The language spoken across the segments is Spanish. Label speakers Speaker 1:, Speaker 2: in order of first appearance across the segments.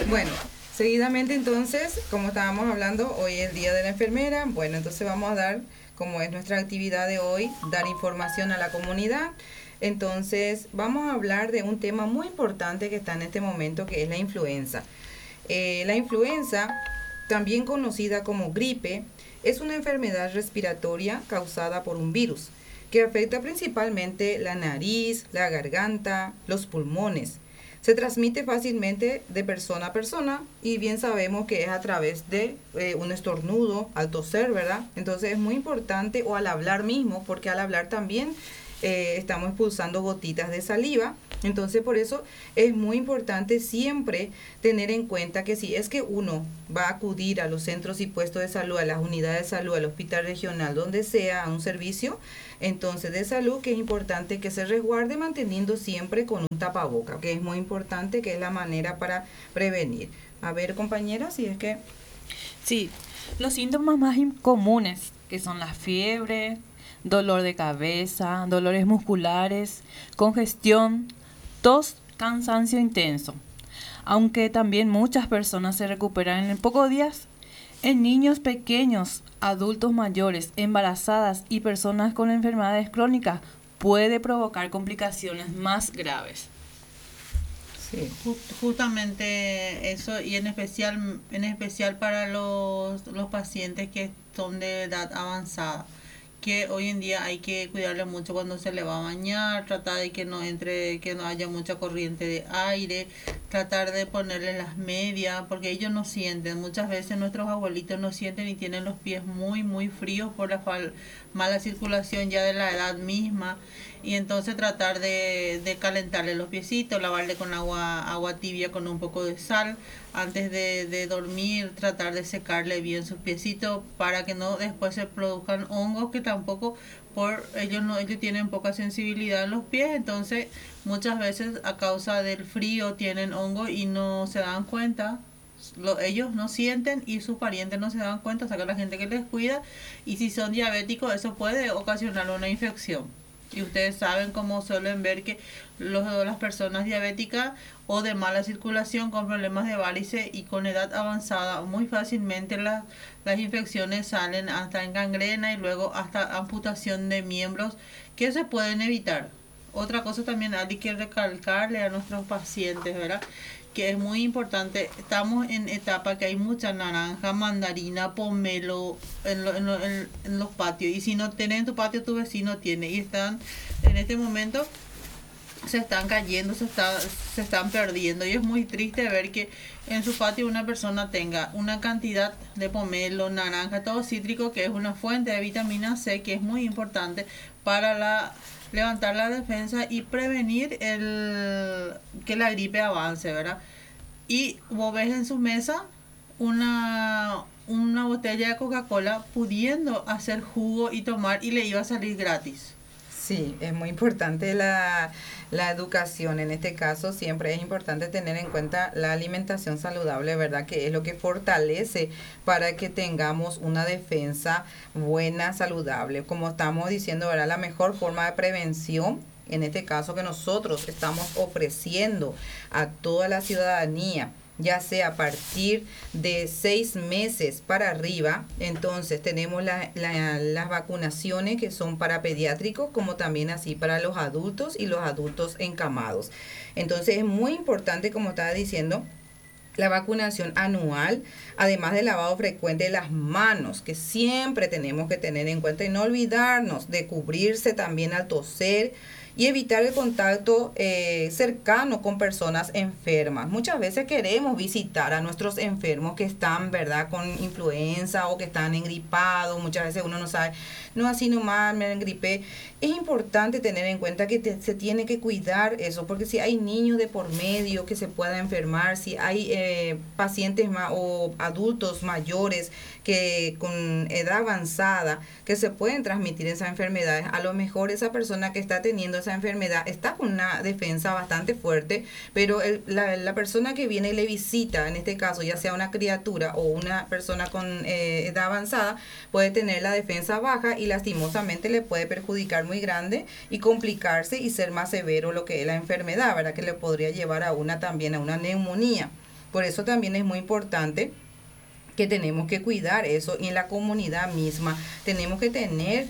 Speaker 1: Bueno, seguidamente entonces, como estábamos hablando, hoy es el Día de la Enfermera. Bueno, entonces vamos a dar, como es nuestra actividad de hoy, dar información a la comunidad. Entonces, vamos a hablar de un tema muy importante que está en este momento, que es la influenza. La influenza, también conocida como gripe, es una enfermedad respiratoria causada por un virus que afecta principalmente la nariz, la garganta, los pulmones. Se transmite fácilmente de persona a persona y bien sabemos que es a través de un estornudo, al toser, ¿verdad? Entonces es muy importante, o al hablar mismo, porque al hablar también estamos expulsando gotitas de saliva. Entonces por eso es muy importante siempre tener en cuenta que si es que uno va a acudir a los centros y puestos de salud, a las unidades de salud, al hospital regional, donde sea, a un servicio entonces de salud, que es importante que se resguarde manteniendo siempre con un tapaboca, que es muy importante, que es la manera para prevenir. A ver, compañeros, si es que...
Speaker 2: Sí, los síntomas más comunes, que son la fiebre, dolor de cabeza, dolores musculares, congestión, tos, cansancio intenso. Aunque también muchas personas se recuperan en pocos días, en niños pequeños, adultos mayores, embarazadas y personas con enfermedades crónicas puede provocar complicaciones más graves.
Speaker 1: Sí.
Speaker 3: Justamente eso, y en especial para los pacientes que son de edad avanzada, que hoy en día hay que cuidarle mucho cuando se le va a bañar, tratar de que no entre, que no haya mucha corriente de aire, tratar de ponerle las medias, porque ellos no sienten. Muchas veces nuestros abuelitos no sienten y tienen los pies muy, muy fríos por la mala circulación ya de la edad misma. Y entonces tratar de calentarle los piecitos, lavarle con agua tibia con un poco de sal. Antes de dormir, tratar de secarle bien sus piecitos para que no después se produzcan hongos, que tampoco por ellos tienen poca sensibilidad en los pies. Entonces muchas veces a causa del frío tienen hongo y no se dan cuenta. Ellos no sienten y sus parientes no se dan cuenta, o sea que la gente que les cuida. Y si son diabéticos, eso puede ocasionar una infección. Y ustedes saben cómo suelen ver que las personas diabéticas o de mala circulación, con problemas de varices y con edad avanzada, muy fácilmente las infecciones salen hasta en gangrena y luego hasta amputación de miembros, que se pueden evitar. Otra cosa también hay que recalcarle a nuestros pacientes, ¿verdad?, que es muy importante. Estamos en etapa que hay mucha naranja, mandarina, pomelo en los patios. Y si no tienes en tu patio, tu vecino tiene. Y están en este momento, se están cayendo, se están perdiendo. Y es muy triste ver que en su patio una persona tenga una cantidad de pomelo, naranja, todo cítrico, que es una fuente de vitamina C, que es muy importante para levantar la defensa y prevenir que la gripe avance, ¿verdad? Y vos ves en su mesa una botella de Coca-Cola pudiendo hacer jugo y tomar, y le iba a salir gratis.
Speaker 1: Sí, es muy importante la educación. En este caso siempre es importante tener en cuenta la alimentación saludable, ¿verdad? Que es lo que fortalece para que tengamos una defensa buena, saludable. Como estamos diciendo, ¿verdad? La mejor forma de prevención, en este caso que nosotros estamos ofreciendo a toda la ciudadanía, ya sea a partir de 6 meses para arriba. Entonces tenemos las vacunaciones que son para pediátricos, como también así para los adultos y los adultos encamados. Entonces es muy importante, como estaba diciendo, la vacunación anual, además del lavado frecuente de las manos, que siempre tenemos que tener en cuenta, y no olvidarnos de cubrirse también al toser y evitar el contacto cercano con personas enfermas. Muchas veces queremos visitar a nuestros enfermos que están, ¿verdad?, con influenza o que están engripados. Muchas veces uno no sabe, no, así nomás me engripé. Es importante tener en cuenta que se tiene que cuidar eso, porque si hay niños de por medio que se puedan enfermar, si hay pacientes o adultos mayores que con edad avanzada que se pueden transmitir esas enfermedades, a lo mejor esa persona que está teniendo esa enfermedad está con una defensa bastante fuerte, pero la persona que viene y le visita, en este caso ya sea una criatura o una persona con edad avanzada, puede tener la defensa baja y lastimosamente le puede perjudicar muy grande y complicarse y ser más severo lo que es la enfermedad, ¿verdad?, que le podría llevar a también a una neumonía. Por eso también es muy importante que tenemos que cuidar eso, y en la comunidad misma tenemos que tener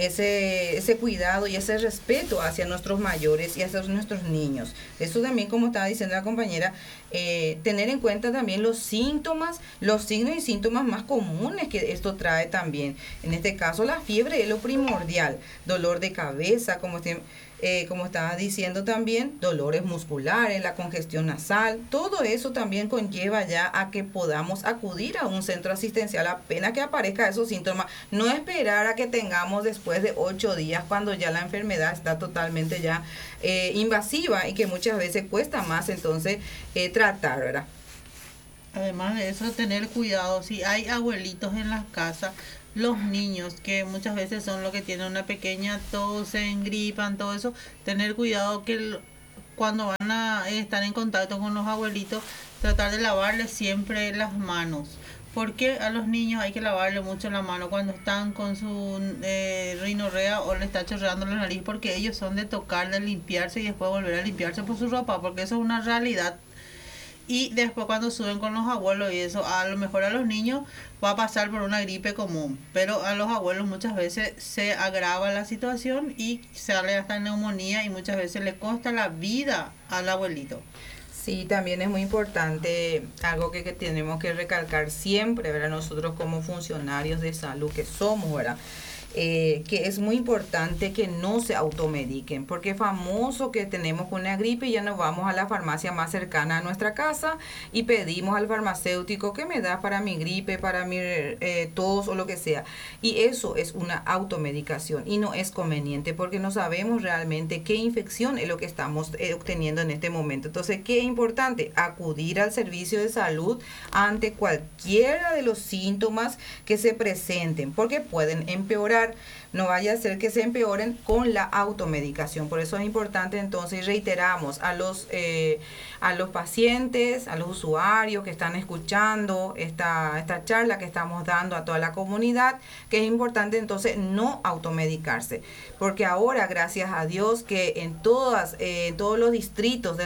Speaker 1: ese cuidado y ese respeto hacia nuestros mayores y hacia nuestros niños. Eso también, como estaba diciendo la compañera, tener en cuenta también los síntomas, los signos y síntomas más comunes que esto trae también. En este caso, la fiebre es lo primordial, dolor de cabeza, como estaba diciendo también, dolores musculares, la congestión nasal, todo eso también conlleva ya a que podamos acudir a un centro asistencial apenas que aparezca esos síntomas, no esperar a que tengamos después de 8 días cuando ya la enfermedad está totalmente ya invasiva y que muchas veces cuesta más entonces tratar, ¿verdad?
Speaker 3: Además de eso, tener cuidado, si hay abuelitos en las casas, los niños, que muchas veces son los que tienen una pequeña tos, se engripan, todo eso, tener cuidado que cuando van a estar en contacto con los abuelitos, tratar de lavarles siempre las manos. Porque a los niños hay que lavarle mucho la mano cuando están con su rinorrea o le está chorreando la nariz, porque ellos son de tocar, de limpiarse y después volver a limpiarse por su ropa, porque eso es una realidad. Y después cuando suben con los abuelos y eso, a lo mejor a los niños va a pasar por una gripe común, pero a los abuelos muchas veces se agrava la situación y sale hasta neumonía y muchas veces le costa la vida al abuelito.
Speaker 1: Sí, también es muy importante, algo que tenemos que recalcar siempre, ¿verdad? Nosotros como funcionarios de salud que somos, ¿verdad? Que es muy importante que no se automediquen, porque es famoso que tenemos una gripe y ya nos vamos a la farmacia más cercana a nuestra casa y pedimos al farmacéutico que me da para mi gripe, para mi tos o lo que sea. Y eso es una automedicación y no es conveniente porque no sabemos realmente qué infección es lo que estamos obteniendo en este momento. Entonces, ¿qué es importante? Acudir al servicio de salud ante cualquiera de los síntomas que se presenten, porque pueden empeorar. No vaya a ser que se empeoren con la automedicación. Por eso es importante, entonces, reiteramos a los pacientes, a los usuarios que están escuchando esta charla que estamos dando a toda la comunidad, que es importante entonces no automedicarse, porque ahora, gracias a Dios, que en todos los distritos de